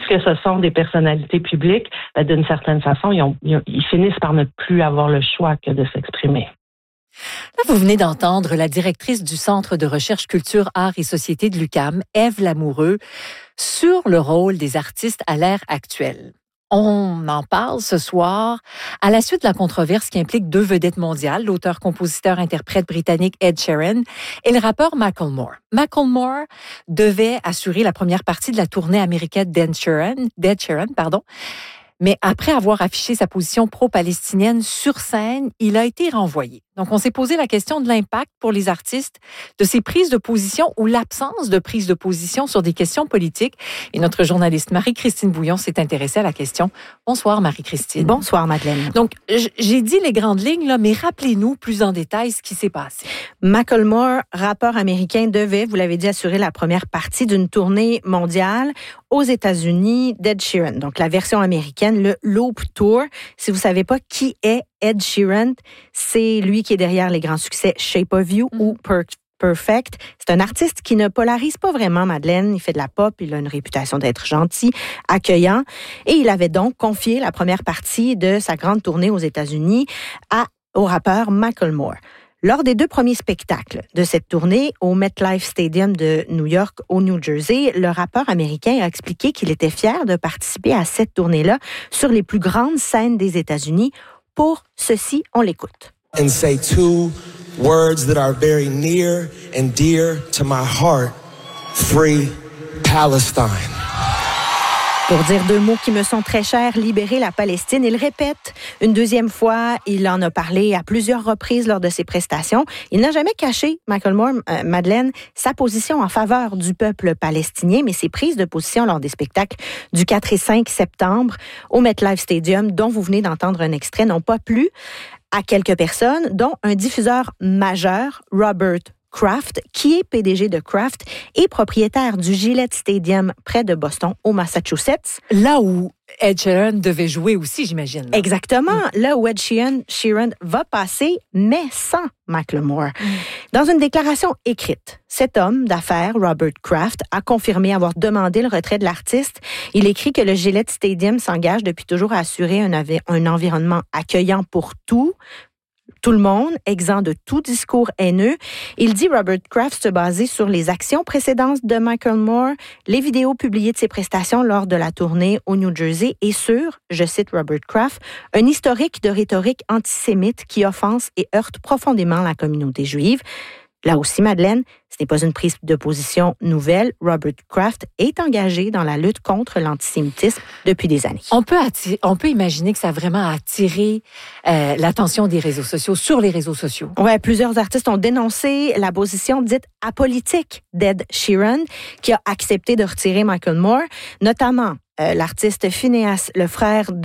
puisque ce sont des personnalités publiques, d'une certaine façon, ils finissent par ne plus avoir le choix que de s'exprimer. Là, vous venez d'entendre la directrice du Centre de recherche culture, arts et société de l'UQAM, Ève Lamoureux, sur le rôle des artistes à l'ère actuelle. On en parle ce soir à la suite de la controverse qui implique deux vedettes mondiales, l'auteur-compositeur-interprète britannique Ed Sheeran et le rappeur Macklemore. Macklemore devait assurer la première partie de la tournée américaine d'Ed Sheeran, mais après avoir affiché sa position pro-palestinienne sur scène, il a été renvoyé. Donc, on s'est posé la question de l'impact pour les artistes de ces prises de position ou l'absence de prise de position sur des questions politiques. Et notre journaliste Marie-Christine Bouillon s'est intéressée à la question. Bonsoir, Marie-Christine. Bonsoir, Madeleine. Donc, j'ai dit les grandes lignes, là, mais rappelez-nous plus en détail ce qui s'est passé. Macklemore, rappeur américain, devait, vous l'avez dit, assurer la première partie d'une tournée mondiale aux États-Unis d'Ed Sheeran. Donc, la version américaine, le Loop Tour. Si vous ne savez pas qui est Ed Sheeran, c'est lui qui est derrière les grands succès Shape of You ou Perfect. C'est un artiste qui ne polarise pas vraiment, Madeleine. Il fait de la pop, il a une réputation d'être gentil, accueillant. Et il avait donc confié la première partie de sa grande tournée aux États-Unis au rappeur Macklemore. Lors des 2 premiers spectacles de cette tournée au MetLife Stadium de New York, au New Jersey, le rappeur américain a expliqué qu'il était fier de participer à cette tournée-là sur les plus grandes scènes des États-Unis. Pour ceci, on l'écoute. And say 2 words that are very near and dear to my heart. Free Palestine. Pour dire 2 mots qui me sont très chers, libérer la Palestine. Il répète une deuxième fois. Il en a parlé à plusieurs reprises lors de ses prestations. Il n'a jamais caché, Macklemore, Madeleine, sa position en faveur du peuple palestinien, mais ses prises de position lors des spectacles du 4 et 5 septembre au MetLife Stadium, dont vous venez d'entendre un extrait, n'ont pas plu à quelques personnes, dont un diffuseur majeur, Robert Kraft, qui est PDG de Kraft et propriétaire du Gillette Stadium près de Boston, au Massachusetts. Là où Ed Sheeran devait jouer aussi, j'imagine. Là. Exactement. Là où Ed Sheeran va passer, mais sans Macklemore. Dans une déclaration écrite, cet homme d'affaires, Robert Kraft, a confirmé avoir demandé le retrait de l'artiste. Il écrit que le Gillette Stadium s'engage depuis toujours à assurer un environnement accueillant pour tout le monde, exempt de tout discours haineux. Il dit, Robert Kraft, se baser sur les actions précédentes de Macklemore, les vidéos publiées de ses prestations lors de la tournée au New Jersey et sur, je cite Robert Kraft, un historique de rhétorique antisémite qui offense et heurte profondément la communauté juive. Là aussi, Madeleine, ce n'est pas une prise de position nouvelle. Robert Kraft est engagé dans la lutte contre l'antisémitisme depuis des années. On peut imaginer que ça a vraiment attiré l'attention des réseaux sociaux, sur les réseaux sociaux. Ouais, plusieurs artistes ont dénoncé la position dite apolitique d'Ed Sheeran, qui a accepté de retirer Macklemore, notamment l'artiste Phineas, le frère de